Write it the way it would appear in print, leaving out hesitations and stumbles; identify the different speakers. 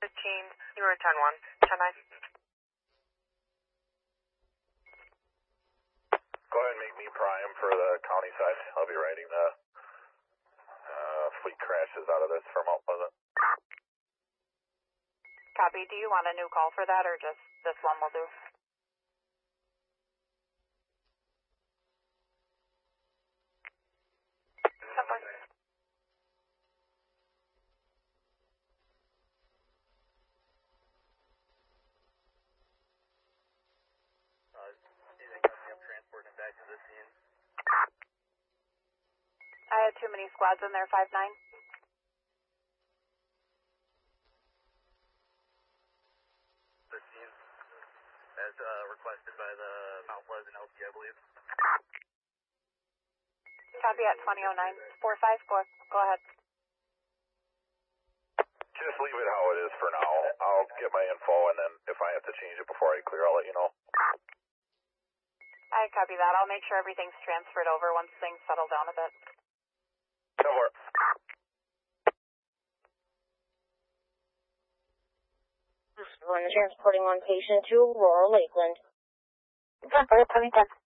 Speaker 1: You were 10-1, 10-9.
Speaker 2: Go ahead and make me prime for the county side. I'll be writing the fleet crashes out of this for Mount Pleasant.
Speaker 1: Copy. Do you want a new call for that, or just this one will do? I had too many squads in there, 5-9.
Speaker 2: As requested by the Mount Pleasant LP, I believe.
Speaker 1: Copy at 2009. 4-5, go ahead.
Speaker 2: Just leave it how it is for now. I'll get my info, and then if I have to change it before I clear, I'll let you know.
Speaker 1: I copy that. I'll make sure everything's transferred over once things settle down a bit.
Speaker 2: Somewhere.
Speaker 3: Transporting one patient to Aurora Lakeland.